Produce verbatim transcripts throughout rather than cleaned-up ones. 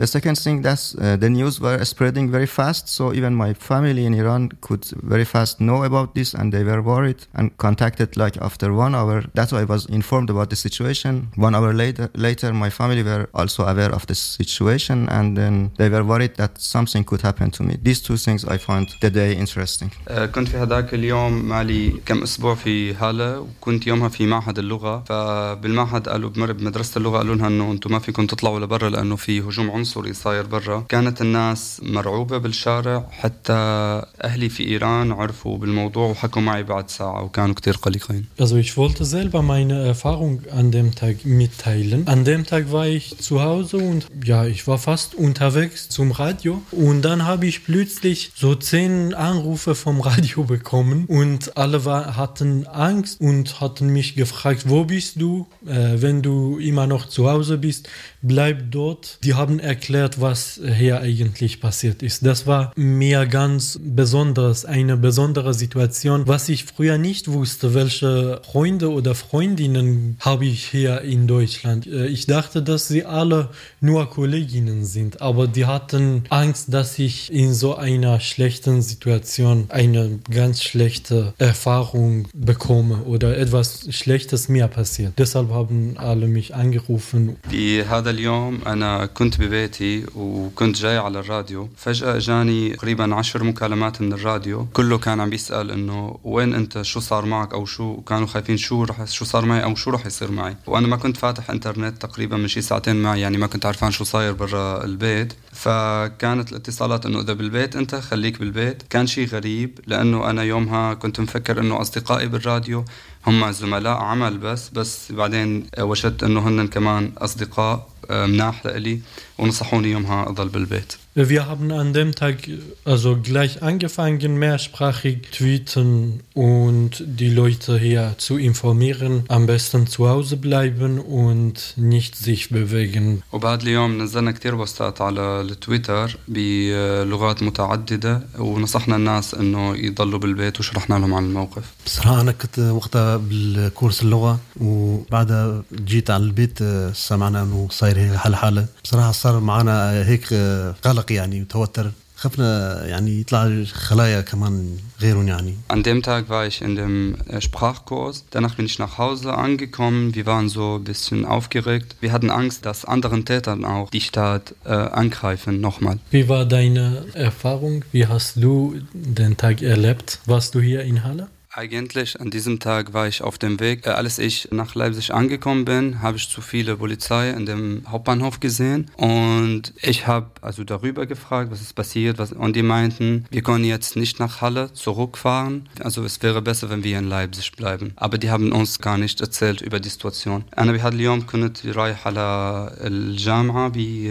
The second thing that uh, the news were spreading very fast, so even my family in Iran could very fast know about this, and they were worried and contacted like after one hour. That's why I was informed about the situation. One hour later, later my family were also aware of the situation, and then they were worried that something could happen to me. These two things I found the day interesting. كنت في هذاك اليوم مالي كم أسبوع في هالة، وكنت يومها في معهد اللغة. فبالمعهد قالوا بمر بمدرسة اللغة قالوا لنا إنه أنتم ما فيكم تطلعوا لبرا لأنه في هجوم عنصري صاير برا. كانت الناس مرعوبة بالشارع، حتى أهلي في إيران عرفوا بالموضوع وحكوا معي بعد ساعة وكانوا كتير قلقين. Also ich wollte selber meine Erfahrung an dem Tag mitteilen. An dem Tag war ich zu Hause und ja, ich war fast unterwegs zum Radio und dann habe ich plötzlich so zehn Anrufe vom Radio bekommen und alle war, hatten Angst und hatten mich gefragt, wo bist du? Äh, wenn du immer noch zu Hause bist, bleib dort. Die haben erklärt, was hier eigentlich passiert ist. Das war mir ganz besonders, eine besondere Situation, was ich früher nicht wusste, welche Freunde oder Freundinnen habe ich hier in Deutschland. Ich dachte, dass sie alle nur Kolleginnen sind, aber die hatten Angst, dass ich in so einer schlechten Situation eine ganz schlechte Erfahrung bekomme oder etwas Schlechtes mir passiert. Deshalb haben alle mich angerufen. في هذا اليوم أنا كنت ببيتي وكنت جاي على الراديو، فجأة جاني تقريبا عشر مكالمات من الراديو، كله كان عم بيسأل إنه وين أنت، شو صار معك، أو شو كانوا خايفين شو رح شو صار معي أو شو رح يصير معي. وأنا ما كنت فاتح إنترنت تقريبا من شي ساعتين معي، يعني ما كنت عارفان شو صاير برا البيت. فكانت الاتصالات إنه إذا بالبيت أنت خليك بالبيت. كان شي غريب لأنه أنا يومها كنت مفكر إنه أصدقائي بالراديو هم زملاء عمل بس بس بعدين وجدت إنه هن كمان أصدقاء مناح لإلي ونصحوني يومها أضل بالبيت. Wir haben an dem Tag also gleich angefangen, mehrsprachig tweeten und die Leute hier zu informieren, am besten zu Hause bleiben und nicht sich bewegen. وبعد اليوم نزلنا كتير بوستات على التويتر بلغات متعددة ونصحنا الناس إنه يضلوا بالبيت وشرحنا لهم عن الموقف. بصراحة أنا كنت وقتها بالكورس اللغة وبعدها جيت على البيت سمعنا إنه صاير هيك حالة حالة. بصراحة صار معنا هيك قلق يعني وتوتر. خفنا يعني يطلع خلايا كمان غيرهم يعني. An dem Tag war ich in dem Sprachkurs. Danach bin ich nach Hause angekommen. Wir waren so ein bisschen aufgeregt. Wir hatten Angst, dass anderen Tätern auch die Stadt äh, angreifen nochmal. Wie war deine Erfahrung? Wie hast du den Tag erlebt? Warst du hier in Halle? Eigentlich an diesem Tag war ich auf dem Weg. Als ich nach Leipzig angekommen bin, habe ich zu viele Polizei in dem Hauptbahnhof gesehen und ich habe also darüber gefragt, was ist passiert, was, und die meinten, wir können jetzt nicht nach Halle zurückfahren, also es wäre besser, wenn wir in Leipzig bleiben. Aber die haben uns gar nicht erzählt über die Situation. أنا بهذا اليوم كنت رايح على الجامعة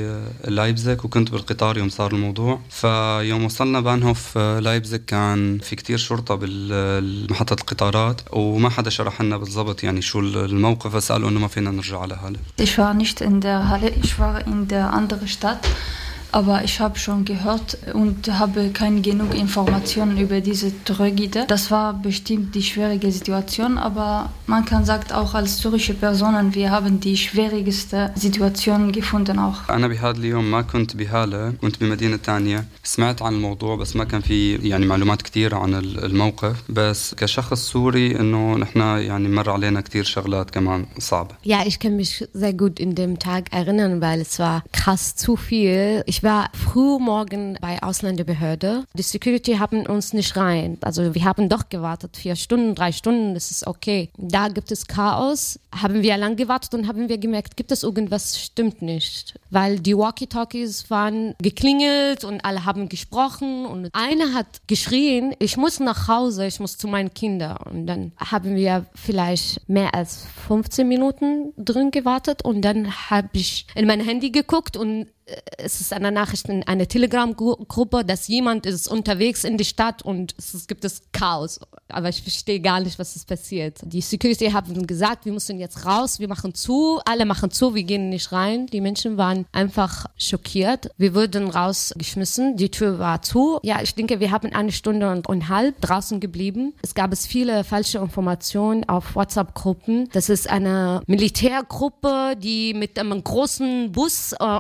بلايبزيج وكنت بالقطار يوم صار الموضوع. فيوم وصلنا بانهوف لايبزيج كان في كتير شرطة بال محطة القطارات وما حدا شرح لنا بالضبط يعني شو الموقف، فسألوا إنه ما فينا نرجع على هالة. Ich war nicht in der Halle, ich war in der anderen Stadt. Aber ich habe schon gehört und habe keine genug Informationen über diese Tragödie. Das war bestimmt die schwierige Situation, aber man kann sagen, auch als syrische Personen, wir haben die schwierigste Situation gefunden auch. أنا بهذا اليوم ما كنت بهالة، كنت بمدينة تانية. سمعت عن الموضوع بس ما كان في يعني معلومات كتير عن الموقف. بس كشخص سوري إنه نحن يعني مر علينا كتير شغلات كمان صعبة. Ja, ich kann mich sehr gut in dem Tag erinnern, weil es war krass zu viel. Ich Ich war früh morgen bei Ausländerbehörde. Die Security haben uns nicht rein. Also wir haben doch gewartet, vier Stunden, drei Stunden, das ist okay. Da gibt es Chaos. Haben wir lang gewartet und haben wir gemerkt, gibt es irgendwas, stimmt nicht. Weil die Walkie-Talkies waren geklingelt und alle haben gesprochen und einer hat geschrien, ich muss nach Hause, ich muss zu meinen Kindern. Und dann haben wir vielleicht mehr als fünfzehn Minuten drin gewartet und dann habe ich in mein Handy geguckt und es ist eine Nachricht in einer Telegram-Gruppe, dass jemand ist unterwegs in die Stadt und es gibt es Chaos. Aber ich verstehe gar nicht, was ist passiert. Die Security haben gesagt, wir müssen jetzt raus, wir machen zu, alle machen zu, wir gehen nicht rein. Die Menschen waren einfach schockiert. Wir wurden rausgeschmissen, die Tür war zu. Ja, ich denke, wir haben eine Stunde und eine halbe draußen geblieben. Es gab es viele falsche Informationen auf WhatsApp-Gruppen. Das ist eine Militärgruppe, die mit einem großen Bus äh, unterwegs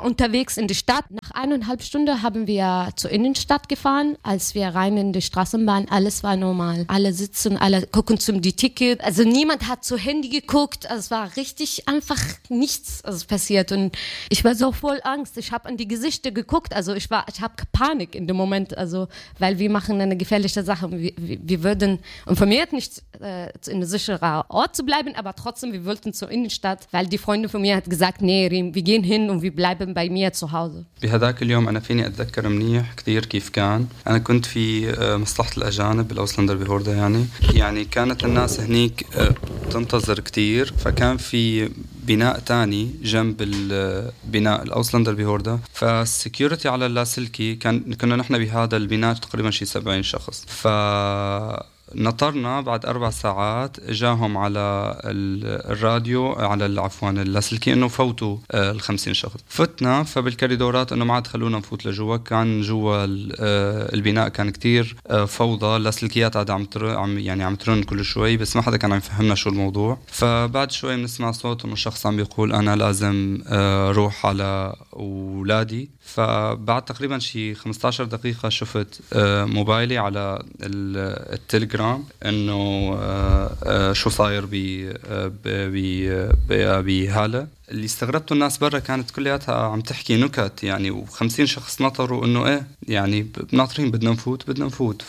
unterwegs in die Stadt. Nach eineinhalb Stunden haben wir zur Innenstadt gefahren. Als wir rein in die Straßenbahn, alles war normal. Alle sitzen, alle gucken zum die Ticket. Also niemand hat zu Handy geguckt. Also es war richtig einfach nichts also passiert. Und ich war so voll Angst. Ich habe an die Gesichter geguckt. Also ich war, ich habe Panik in dem Moment. Also weil wir machen eine gefährliche Sache. Wir, wir, wir würden, und von mir hat nicht äh, in einem sicheren Ort zu bleiben, aber trotzdem, wir wollten zur Innenstadt, weil die Freundin von mir hat gesagt, nee, Rim, wir gehen hin und wir bleiben bei mir zu Hause. بهذاك اليوم أنا فيني أتذكر منيح كثير كيف كان. أنا كنت في مصلحة الأجانب بالأوسلندر بهوردا يعني. يعني كانت الناس هنيك تنتظر كثير، فكان في بناء تاني جنب البناء الأوسلندر بهوردا، فالسكيورتي على اللاسلكي كان كنا نحن بهذا البناء تقريبا شي سبعين شخص. ف نطرنا بعد أربع ساعات جاهم على الراديو على عفوا اللاسلكي إنه فوتوا الخمسين شخص. فتنا فبالكريدورات إنه ما عاد خلونا نفوت لجوا. كان جوا البناء كان كتير فوضى، اللاسلكيات عاد عم عم يعني عم ترن كل شوي، بس ما حدا كان عم يفهمنا شو الموضوع. فبعد شوي بنسمع صوت إنه الشخص عم بيقول أنا لازم روح على أولادي. فبعد تقريبا شي خمسة عشر دقيقة شفت موبايلي على التليجرام انه شو صاير بهالة. اللي استغربته الناس برا كانت كلياتها عم تحكي نكت يعني، وخمسين شخص نطروا انه ايه يعني ناطرين بدنا نفوت بدنا نفوت.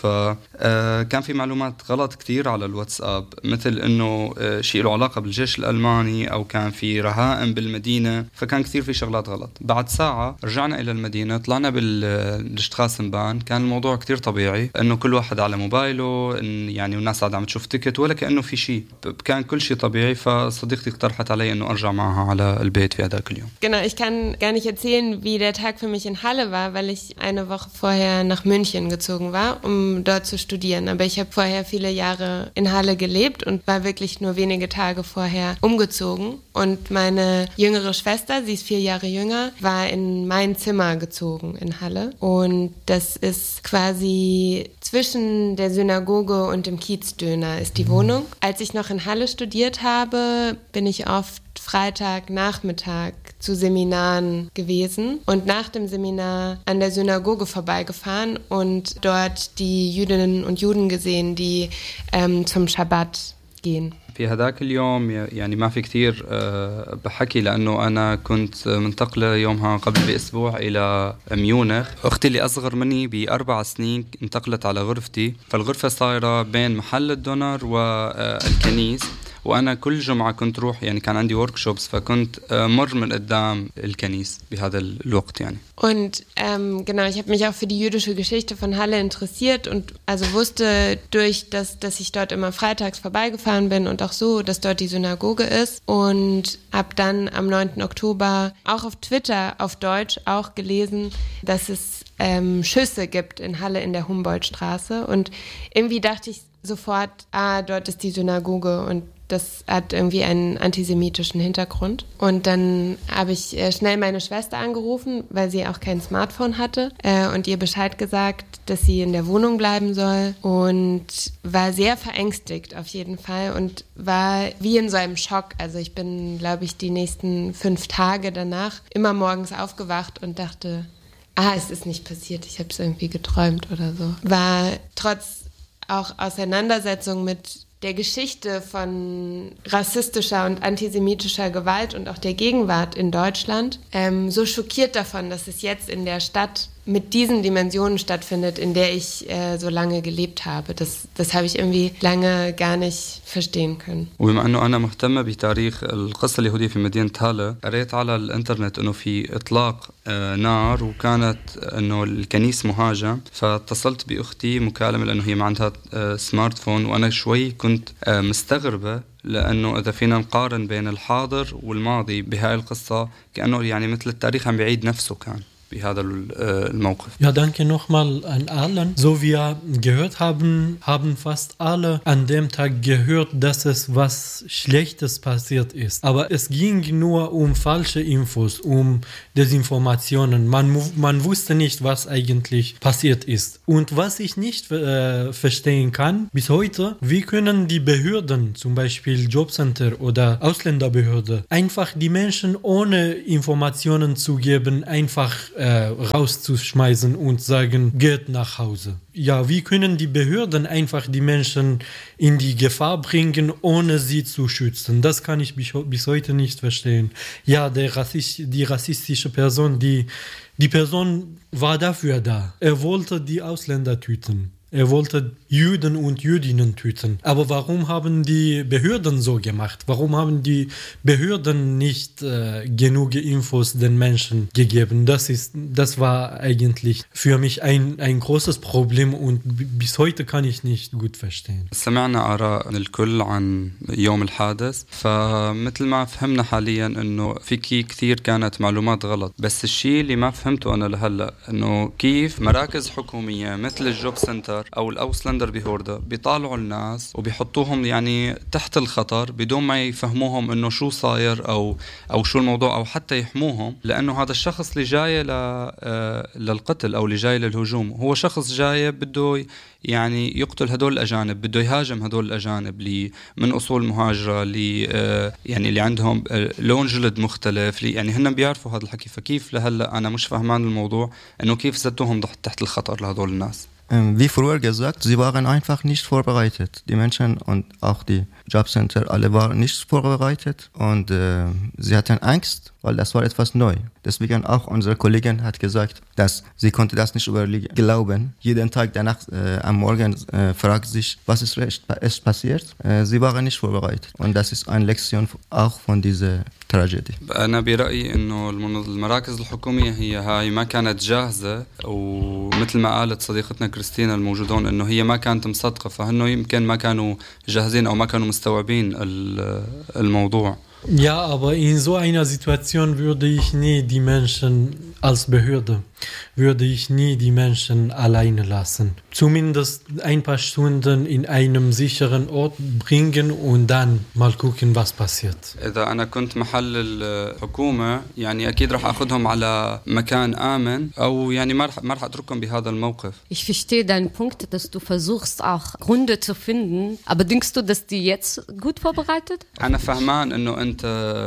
فكان في معلومات غلط كتير على الواتساب، مثل انه شيء له علاقة بالجيش الألماني او كان في رهائن بالمدينة، فكان كتير في شغلات غلط. بعد ساعة رجعنا الى المدينة، طلعنا بالشتخاسنبان، كان الموضوع كتير طبيعي، انه كل واحد على موبايله يعني، والناس عم تشوف تيكت ولا كأنه في شيء، كان كل شيء طبيعي. فصديقتي اقترحت علي انه ارجع معها على البيت في هذاك اليوم. Genau, ich kann gar nicht erzählen, wie der Tag für mich in Halle war, weil ich eine Woche vorher nach München gezogen war, um dort zu studieren. Aber ich habe vorher viele Jahre in Halle gelebt und war wirklich nur wenige Tage vorher umgezogen. Und meine jüngere Schwester, sie ist vier Jahre jünger, war in mein Zimmer gezogen in Halle. Und das ist quasi zwischen der Synagoge und dem Kiezdöner ist die Wohnung. Als ich noch in Halle studiert habe, bin ich oft Freitagnachmittag zu Seminaren gewesen und nach dem Seminar an der Synagoge vorbeigefahren und dort die Jüdinnen und Juden gesehen, die ähm, zum Schabbat gehen. في هذاك اليوم يعني ما في كتير بحكي، لأنه أنا كنت منتقلة يومها قبل بأسبوع إلى ميونخ. أختي اللي أصغر مني بأربع سنين انتقلت على غرفتي، فالغرفة صايرة بين محل الدونر والكنيس، وأنا كل جمعة كنت روح يعني كان عندي workshops، فكنت مر من قدام الكنيس بهذا الوقت يعني. Und ähm, genau, ich habe mich auch für die jüdische Geschichte von Halle interessiert und also wusste durch, dass, dass ich dort immer freitags vorbeigefahren bin und auch so, dass dort die Synagoge ist, und habe dann am neunten Oktober auch auf Twitter auf Deutsch auch gelesen, dass es ähm, Schüsse gibt in Halle in der Humboldtstraße, und irgendwie dachte ich sofort, ah, dort ist die Synagoge und das hat irgendwie einen antisemitischen Hintergrund. Und dann habe ich äh, schnell meine Schwester angerufen, weil sie auch kein Smartphone hatte, äh, und ihr Bescheid gesagt, dass sie in der Wohnung bleiben soll, und war sehr verängstigt auf jeden Fall und war wie in so einem Schock. Also ich bin, glaube ich, die nächsten fünf Tage danach immer morgens aufgewacht und dachte, ah, es ist nicht passiert, ich habe es irgendwie geträumt oder so. War trotz auch Auseinandersetzung mit der Geschichte von rassistischer und antisemitischer Gewalt und auch der Gegenwart in Deutschland ähm, so schockiert davon, dass es jetzt in der Stadt mit diesen Dimensionen stattfindet, in der ich äh, so lange gelebt habe. Das, das habe ich irgendwie lange gar nicht verstehen können. وبما أنه أنا مهتمة بتاريخ القصة اليهودية في مدينة هالة، قريت على الإنترنت إنه في إطلاق نار، وكانت إنه الكنيس مهاجم، فاتصلت بأختي مكالمة لأنه هي ما عندها سمارت فون، وأنا شوي كنت مستغربة، لأنه إذا فينا نقارن بين الحاضر والماضي بهاي القصة، كأنه يعني مثل التاريخ عم بيعيد نفسه كان. بهذا الموقف. Ja, danke nochmal an allen. So wie wir gehört haben, haben fast alle an dem Tag gehört, dass es was Schlechtes passiert ist. Aber es ging nur um falsche Infos, um Desinformationen. Man, man wusste nicht, was eigentlich passiert ist. Und was ich nicht äh, verstehen kann bis heute, wie können die Behörden, zum Beispiel Jobcenter oder Ausländerbehörde, einfach die Menschen ohne Informationen zu geben, einfach äh, rauszuschmeißen und sagen, geht nach Hause. Ja, wie können die Behörden einfach die Menschen in die Gefahr bringen, ohne sie zu schützen? Das kann ich bis, bis heute nicht verstehen. Ja, der Rassist, die rassistische Person, die, die Person war dafür da. Er wollte die Ausländer töten. Er wollte Juden und Jüdinnen töten. Aber warum haben die Behörden so gemacht? Warum haben die Behörden nicht äh, genug Infos den Menschen gegeben? Das ist, das war eigentlich für mich ein, ein großes Problem und bis heute kann ich nicht gut verstehen. سمعنا آراء الكل عن يوم الحادث فمثل ما فهمنا حاليا إنه في كثير كانت معلومات غلط بس الشيء اللي ما فهمته أنا لهلا إنه كيف مراكز حكومية مثل الجوب سنتر أو الأوسلندر بهوردا بيطالعوا الناس وبيحطوهم يعني تحت الخطر بدون ما يفهموهم إنه شو صاير أو أو شو الموضوع أو حتى يحموهم لأنه هذا الشخص اللي جاي للقتل أو اللي جاي للهجوم هو شخص جاي بده يعني يقتل هدول الأجانب بده يهاجم هدول الأجانب اللي من أصول مهاجرة اللي يعني اللي عندهم لون جلد مختلف يعني هن بيعرفوا هذا الحكي فكيف لهلا أنا مش فهمان الموضوع إنه كيف زتوهم تحت الخطر لهدول الناس. Wie früher gesagt, sie waren einfach nicht vorbereitet. Die Menschen und auch die Jobcenter, alle waren nicht vorbereitet und äh, sie hatten Angst, weil das war etwas neu. Deswegen auch unsere Kollegin hat gesagt, dass sie konnte das nicht glauben. Jeden Tag danach äh, am Morgen äh, fragt sich, was ist recht, ist passiert. Äh, sie waren nicht vorbereitet und das ist eine Lektion auch von dieser Tragödie. أنا برأيي إنه المراكز الحكومية هي هاي ما كانت جاهزة ومثل ما قالت صديقتنا كريستينا الموجودون إنه هي ما كانت مصدقة فهنو يمكن ما كانوا جاهزين أو ما كانوا مستوعبين الموضوع. Ja, aber in so einer Situation würde ich nie die Menschen als Behörde, würde ich nie die Menschen alleine lassen. Zumindest ein paar Stunden in einem sicheren Ort bringen und dann mal gucken, was passiert. إذا أنا كنت محل الحكومة يعني أكيد راح أخذهم على مكان آمن أو يعني ما راح ما راح أتركهم بهذا الموقف. Ich verstehe deinen Punkt, dass du versuchst auch Gründe zu finden, aber denkst du, dass die jetzt gut vorbereitet? أنا فهمان إنه أنت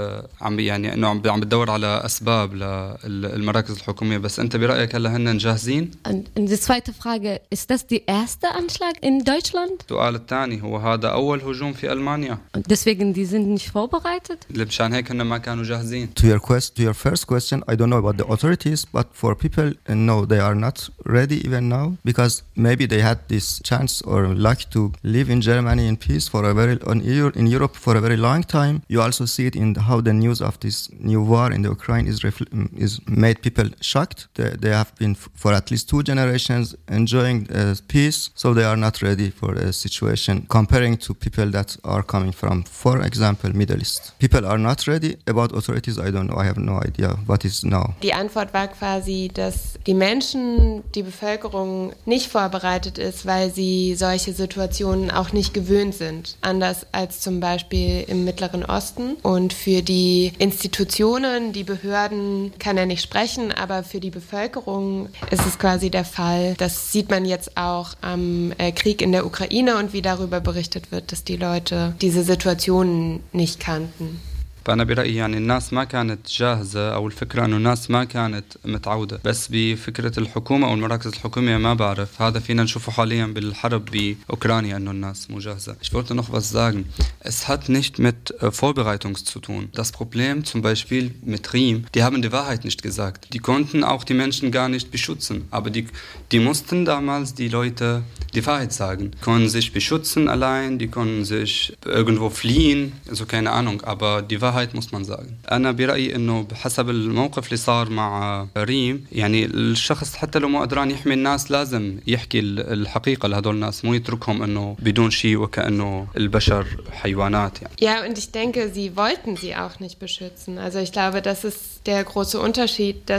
عم يعني إنه عم عم بتدور على أسباب للمراكز الحكومية بس أنت برأيك هلا هن جاهزين؟ Und die zweite Frage, ist das der erste Anschlag in Deutschland? السؤال الثاني هو هذا أول هجوم في ألمانيا. Und deswegen die sind nicht vorbereitet? مشان هيك هن ما كانوا جاهزين. To your quest, to your first question, I don't know about the authorities, but for people, no, they are not ready even now because maybe they had this chance or luck to live in Germany in peace for a very in Europe for a very long time. You also see it in how the news of this new war in the Ukraine is refl- is made people shocked. They, they have been f- for at least two generations enjoying uh, peace, so they are not ready for a situation comparing to people that are coming from, for example, Middle East. People are not ready. About authorities, I don't know. I have no idea what is now. Die Antwort war quasi, dass die Menschen, die Bevölkerung nicht vorbereitet ist, weil sie solche Situationen auch nicht gewöhnt sind. Anders als zum Beispiel im Mittleren Osten. Und für die Institutionen, die Behörden kann er nicht sprechen, aber für die Bevölkerung ist es quasi der Fall. Das sieht man jetzt auch am äh, Krieg in der Ukraine und wie darüber berichtet wird, dass die Leute diese Situationen nicht kannten. فأنا برأيي يعني الناس ما كانت جاهزة أو الفكرة أنه الناس ما كانت متعودة بس بفكرة الحكومة أو المراكز الحكومية ما بعرف هذا فينا نشوفه حاليا بالحرب بأوكرانيا أنه الناس مو جاهزة. Ich wollte noch was sagen. Es hat nicht mit äh, Vorbereitung zu tun. Das Problem zum Beispiel mit Riem, die haben die Wahrheit nicht gesagt. Die konnten auch die Menschen gar nicht beschützen. Aber die, die mussten damals die Leute die Wahrheit sagen. Die konnten sich beschützen allein, die konnten sich irgendwo fliehen, also keine Ahnung, aber die Wahrheit muss man sagen. أنا برأيي إنه بحسب الموقف اللي صار مع ريم يعني الشخص حتى لو ما قدران يحمي الناس لازم يحكي الحقيقة لهدول الناس مو يتركهم إنه بدون شيء وكأنه البشر حيوانات يعني. Ja, und ich denke, sie wollten sie auch nicht beschützen. Also ich glaube, das ist der große Unterschied, dass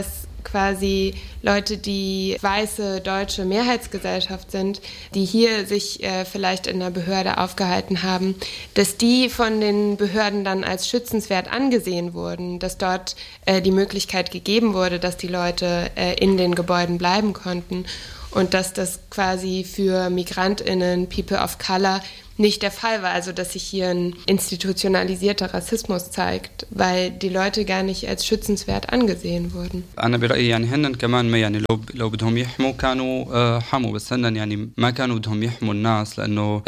quasi Leute, die weiße deutsche Mehrheitsgesellschaft sind, die hier sich äh, vielleicht in der Behörde aufgehalten haben, dass die von den Behörden dann als schützenswert angesehen wurden, dass dort äh, die Möglichkeit gegeben wurde, dass die Leute äh, in den Gebäuden bleiben konnten und dass das quasi für MigrantInnen, People of Color, nicht der Fall war, also dass sich hier ein institutionalisierter Rassismus zeigt, weil die Leute gar nicht als schützenswert angesehen wurden. أنا برأيي يعني هن كمان ما يعني لو لو بدهم يحموا كانوا حموا بس هن يعني ما كانوا بدهم يحموا الناس لأنه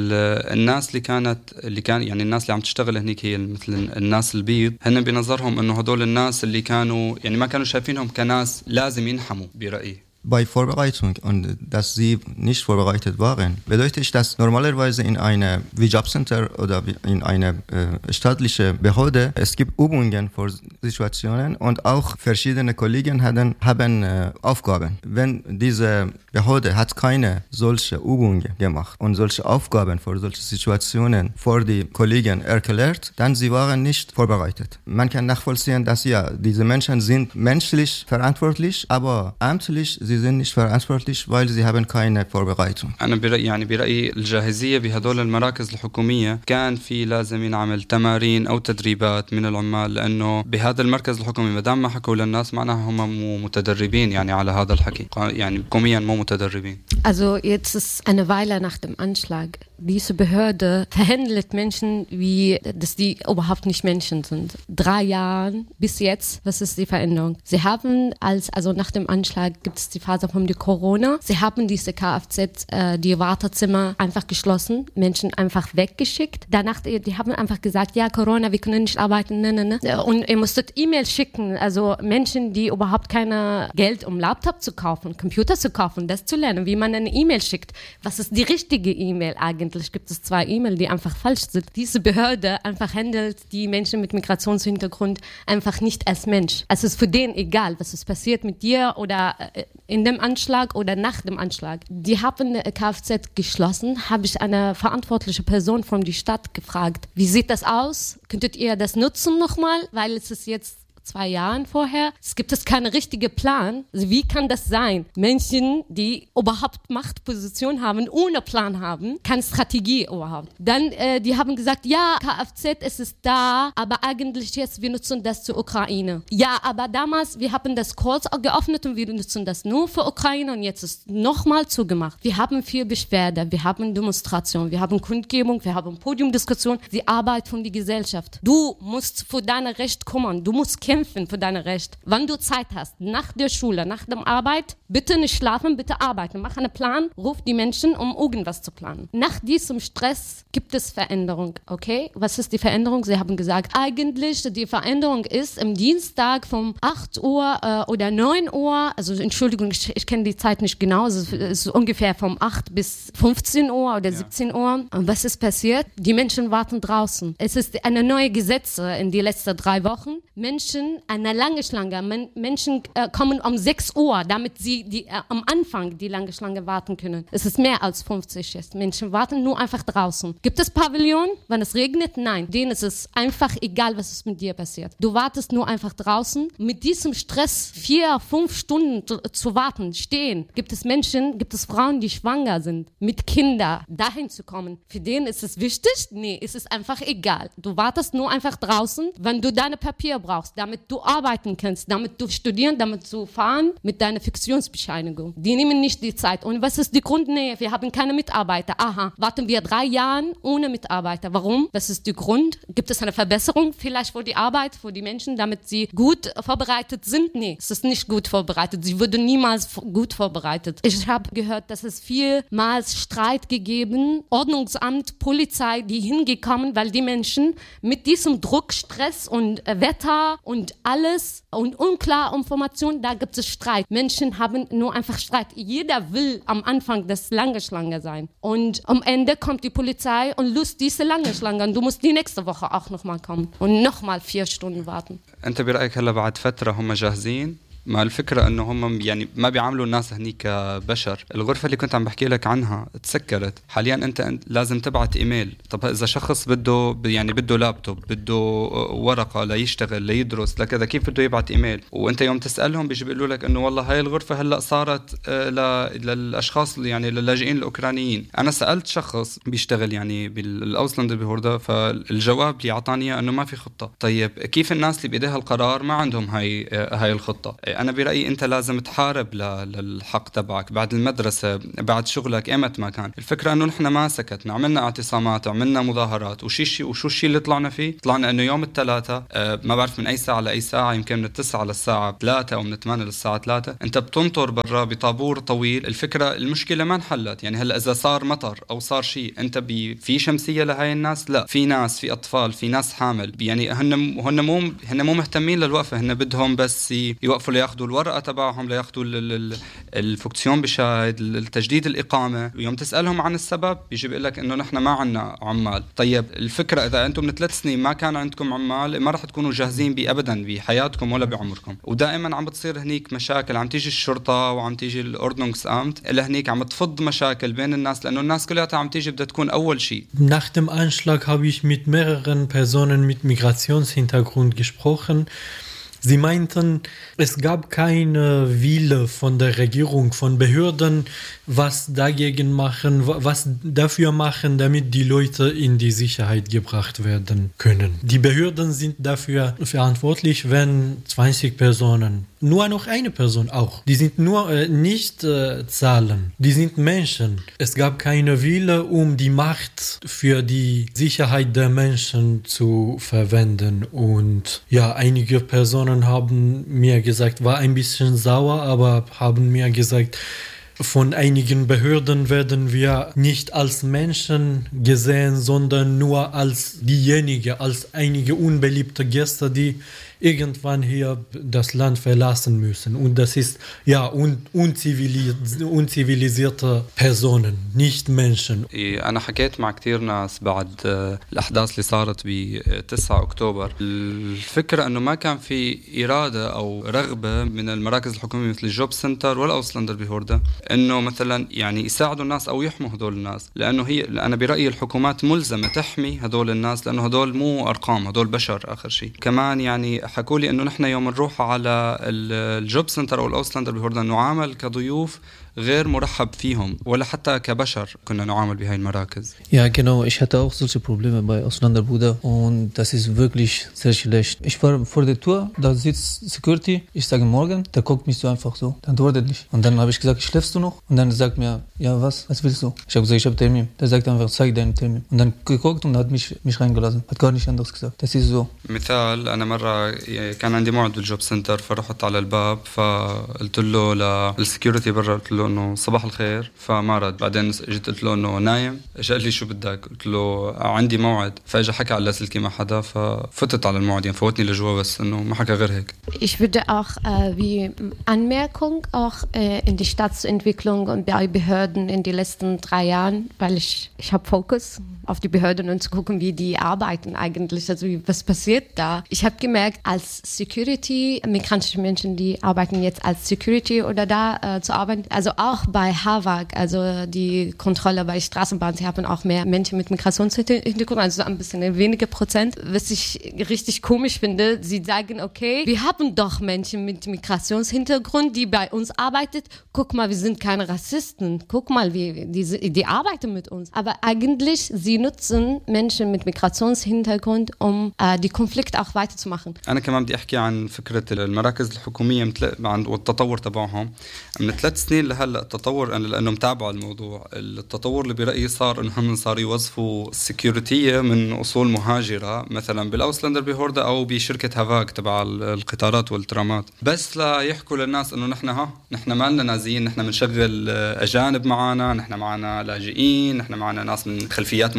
الناس اللي كانت اللي كان يعني الناس اللي عم تشتغل هنيك هي مثل الناس البيض هن بنظرهم إنه هدول الناس اللي كانوا يعني ما كانوا شايفينهم كناس لازم ينحموا برأيي. Bei Vorbereitung und dass sie nicht vorbereitet waren, bedeutet ich, dass normalerweise in einer wie Jobcenter oder in einer äh, staatliche Behörde es gibt Übungen für Situationen und auch verschiedene Kollegen hatten, haben äh, Aufgaben. Wenn diese Behörde hat keine solche Übungen gemacht und solche Aufgaben für solche Situationen für die Kollegen erklärt, dann sie waren nicht vorbereitet. Man kann nachvollziehen, dass ja diese Menschen sind menschlich verantwortlich, aber amtlich sie sind nicht verantwortlich, weil sie haben keine Vorbereitung. أنا برأيي يعني برأيي الجاهزية بهدول المراكز الحكومية كان في لازم ينعمل تمارين أو تدريبات من العمال لأنه بهذا المركز الحكومي ما دام ما حكوا للناس معناها هم مو متدربين يعني على هذا الحكي يعني حكوميا مو متدربين. Also jetzt ist eine Weile nach dem Anschlag. Diese Behörde verhandelt Menschen, wie dass die überhaupt nicht Menschen sind. Drei Jahre bis jetzt, was ist die Veränderung? Sie haben als, also nach dem Anschlag gibt es die Phase von der Corona. Sie haben diese K F Z, äh, die Wartezimmer einfach geschlossen, Menschen einfach weggeschickt. Danach, die haben einfach gesagt, ja Corona, wir können nicht arbeiten, ne, ne, ne. Und ihr musstet E-Mails schicken, also Menschen, die überhaupt kein Geld, um Laptop zu kaufen, Computer zu kaufen, das zu lernen, wie man eine E-Mail schickt. Was ist die richtige E-Mail eigentlich? Gibt es zwei E-Mails, die einfach falsch sind. Diese Behörde einfach handelt die Menschen mit Migrationshintergrund einfach nicht als Mensch. Es ist für den egal, was ist passiert mit dir oder in dem Anschlag oder nach dem Anschlag. Die haben K F Z geschlossen, habe ich eine verantwortliche Person von der Stadt gefragt, wie sieht das aus? Könntet ihr das nutzen nochmal? Weil es ist jetzt zwei Jahren vorher. Es gibt es keinen richtigen Plan. Also wie kann das sein? Menschen, die überhaupt Machtposition haben, ohne Plan haben, keine Strategie überhaupt. Dann, äh, die haben gesagt, ja, K F Z, es ist da, aber eigentlich jetzt, wir nutzen das zur Ukraine. Ja, aber damals, wir haben das kurz geöffnet und wir nutzen das nur für Ukraine und jetzt ist nochmal zugemacht. Wir haben viel Beschwerde, wir haben Demonstration, wir haben Kundgebung, wir haben Podiumdiskussion, die Arbeit von der Gesellschaft. Du musst für dein Recht kümmern, du musst kämpfen für dein Recht. Wenn du Zeit hast, nach der Schule, nach der Arbeit, bitte nicht schlafen, bitte arbeiten. Mach einen Plan, ruf die Menschen, um irgendwas zu planen. Nach diesem Stress gibt es Veränderung, okay? Was ist die Veränderung? Sie haben gesagt, eigentlich die Veränderung ist am Dienstag von acht Uhr äh, oder neun Uhr, also Entschuldigung, ich, ich kenne die Zeit nicht genau, es ist, es ist ungefähr von acht bis fünfzehn Uhr oder siebzehn Uhr. Und was ist passiert? Die Menschen warten draußen. Es ist eine neue Gesetze in die letzten drei Wochen. Menschen eine lange Schlange. Men- Menschen äh, kommen um sechs Uhr, damit sie die, äh, am Anfang die lange Schlange warten können. Es ist mehr als fünfzig jetzt. Menschen warten nur einfach draußen. Gibt es Pavillon, wenn es regnet? Nein. Denen ist es einfach egal, was ist mit dir passiert. Du wartest nur einfach draußen. Mit diesem Stress vier, fünf Stunden zu, zu warten, stehen, gibt es Menschen, gibt es Frauen, die schwanger sind, mit Kindern, dahin zu kommen. Für denen ist es wichtig? Nee, es ist einfach egal. Du wartest nur einfach draußen, wenn du deine Papier brauchst, damit du arbeiten kannst, damit du studieren, damit du fahren mit deiner Fiktionsbescheinigung. Die nehmen nicht die Zeit. Und was ist die Grund? Nee, wir haben keine Mitarbeiter. Aha, warten wir drei Jahre ohne Mitarbeiter. Warum? Was ist der Grund? Gibt es eine Verbesserung vielleicht für die Arbeit, für die Menschen, damit sie gut vorbereitet sind? Nee, es ist nicht gut vorbereitet. Sie wurden niemals gut vorbereitet. Ich habe gehört, dass es vielmals Streit gegeben, Ordnungsamt, Polizei, die hingekommen, weil die Menschen mit diesem Druck, Stress und äh, Wetter und alles und unklare Informationen, da gibt es Streit. Menschen haben nur einfach Streit. Jeder will am Anfang das lange Schlange sein. Und am Ende kommt die Polizei und löst diese lange Schlange. Und du musst die nächste Woche auch nochmal kommen und nochmal vier Stunden warten. أنت برأيك هلا بعد فترة هم جاهزين ما الفكرة انه هم يعني ما بيعاملوا الناس هنيك كبشر. الغرفة اللي كنت عم بحكي لك عنها تسكرت حاليا، انت لازم تبعت ايميل. طب اذا شخص بده يعني بده لابتوب، بده ورقة ليشتغل ليدرس لكذا، كيف بده يبعت ايميل؟ وانت يوم تسألهم بيجي بيقولوا لك انه والله هاي الغرفة هلا صارت للاشخاص يعني للاجئين الاوكرانيين. انا سألت شخص بيشتغل يعني بالاوسلاندر بهوردا، فالجواب اللي اعطاني انه ما في خطة. طيب كيف الناس اللي بايديها القرار ما عندهم هاي هاي الخطة؟ انا برأيي انت لازم تحارب للحق تبعك بعد المدرسة، بعد شغلك، ايمت ما كان. الفكرة انه نحن ما سكتنا، عملنا اعتصامات، عملنا مظاهرات، وشي شي وشو الشيء اللي طلعنا فيه؟ طلعنا انه يوم الثلاثاء ما بعرف من اي ساعة لاي ساعة، يمكن من التسعة للساعة ثلاثة او من الثمانية للساعة ثلاثة، انت بتنطر برا بطابور طويل. الفكرة المشكلة ما انحلت. يعني هلا اذا صار مطر او صار شيء، انت بي في شمسية لهاي الناس؟ لا، في ناس، في اطفال، في ناس حامل، يعني هن هن مو هن مو مهتمين للوقفة، هن بدهم بس يوقفوا لياخذوا الورقة تبعهم، لياخذوا الفوكسيون بشاهد، التجديد الإقامة. ويوم تسألهم عن السبب بيجي بيقول لك إنه نحن ما عنا عمال. طيب الفكرة إذا أنتم من ثلاث سنين ما كان عندكم عمال، ما رح تكونوا جاهزين بأبدا بحياتكم ولا بعمركم. ودائما عم بتصير هنيك مشاكل، عم تيجي الشرطة وعم تيجي الأوردنungsamt إلى هنيك عم تفض مشاكل بين الناس، لأنه الناس كلها عم تيجي بدها تكون أول شيء. Nach dem Anschlag habe ich mit mehreren Personen mit Migrationshintergrund gesprochen. Sie meinten, es gab keine Wille von der Regierung, von Behörden, was dagegen machen, was dafür machen, damit die Leute in die Sicherheit gebracht werden können. Die Behörden sind dafür verantwortlich, wenn zwanzig Personen, nur noch eine Person auch, die sind nur äh, nicht äh, Zahlen, die sind Menschen. Es gab keine Wille, um die Macht für die Sicherheit der Menschen zu verwenden. Und ja, einige Personen haben mir gesagt, war ein bisschen sauer, aber haben mir gesagt, von einigen Behörden werden wir nicht als Menschen gesehen, sondern nur als diejenigen, als einige unbeliebte Gäste, die irgendwann hier das Land verlassen müssen. Und das ist ja un unzivilis unzivilisierte Personen, nicht Menschen. أنا حكيت مع كتير ناس بعد الأحداث اللي صارت ب تسعة أكتوبر. الفكرة أنه ما كان في إرادة أو رغبة من المراكز الحكومية مثل الجوب سنتر ولا أوسلاندر بهوردا أنه مثلا يعني يساعدوا الناس أو يحموا هدول الناس، لأنه هي أنا برأيي الحكومات ملزمة تحمي هدول الناس، لأنه هدول مو أرقام، هدول بشر آخر شيء. كمان يعني حكوا لي انه نحن يوم نروح على الجوب سنتر او الاوسلاندر بهوردا نعامل كضيوف غير مرحب فيهم ولا حتى كبشر كنا نعامل بهاي المراكز. Ja, genau. Ich hatte auch solche Probleme bei Ausländerbruder und das ist wirklich sehr schlecht. Ich war vor der Tür, da sitzt Security, ich sage morgen, der guckt mich so einfach so, der antwortet nicht. Und dann habe ich gesagt, schläfst du noch? Und dann sagt mir, ja was, was willst du? Ich habe gesagt, ich habe Termin. Der sagt einfach, zeig deinen Termin. Und dann geguckt und hat mich, mich reingelassen, hat gar nichts anderes gesagt. Das ist so. مثال أنا مرة كان عندي موعد بالجوب سنتر، فرحت على الباب فقلت له للسكيورتي برا، قلت له انه صباح الخير، فما رد. بعدين جيت قلت له انه نايم، اجى قال لي شو بدك؟ قلت له عندي موعد، فاجى حكى على لاسلكي مع حدا، ففتت على الموعد يعني فوتني لجوا، بس انه ما حكى غير هيك. Ich würde auch äh, wie Anmerkung auch äh, in die Staatsentwicklung und bei Behörden in den letzten drei Jahren, weil ich ich habe Fokus auf die Behörden und zu gucken, wie die arbeiten eigentlich, also wie, was passiert da. Ich habe gemerkt, als Security, migrantische Menschen, die arbeiten jetzt als Security oder da äh, zu arbeiten, also auch bei Havak, also die Kontrolle bei Straßenbahnen, sie haben auch mehr Menschen mit Migrationshintergrund, also ein bisschen weniger Prozent. Was ich richtig komisch finde, sie sagen, okay, wir haben doch Menschen mit Migrationshintergrund, die bei uns arbeiten. Guck mal, wir sind keine Rassisten. Guck mal, wie, die, die arbeiten mit uns. Aber eigentlich, sie nutzen Menschen mit Migrationshintergrund, um äh, die Konflikte auch weiterzumachen. أنا كمان بدي أحكي عن فكرة المراكز الحكومية عن والتطور تبعهم. من ثلاث سنين لهلا التطور، أنا لأنه متابع الموضوع، التطور اللي برأيي صار إنهم صاروا يوظفوا السكيورتية من أصول مهاجرة، مثلا بالأوسلاندر بهوردا أو بشركة هافاك تبع القطارات والترامات، بس لا يحكوا للناس إنه نحن ها نحن ما لنا نازيين، نحن بنشغل أجانب معنا، نحن معنا لاجئين، نحن معنا ناس من خلفيات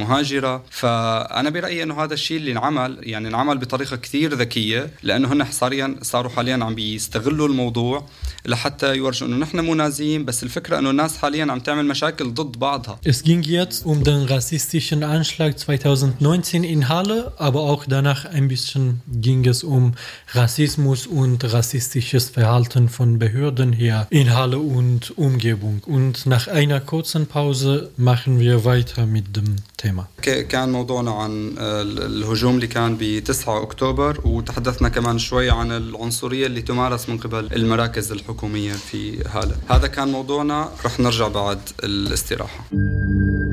مهاجرة. فأنا برأيي أنه هذا الشيء اللي انعمل يعني انعمل بطريقة كثير ذكية، لأنه هن حصريا صاروا حاليا عم بيستغلوا الموضوع لحتى يورجوا أنه نحن مو نازيين، بس الفكرة أنه الناس حاليا عم تعمل مشاكل ضد بعضها. Es ging jetzt um den rassistischen Anschlag zweitausendneunzehn in Halle, aber auch danach ein bisschen ging es um Rassismus und rassistisches Verhalten von Behörden hier in Halle und Umgebung. Und nach einer kurzen Pause machen wir weiter mit dem Thema. كان موضوعنا عن الهجوم اللي كان ب تسعة أكتوبر، وتحدثنا كمان شوي عن العنصرية اللي تمارس من قبل المراكز الحكومية في هالة. هذا كان موضوعنا، رح نرجع بعد الاستراحة.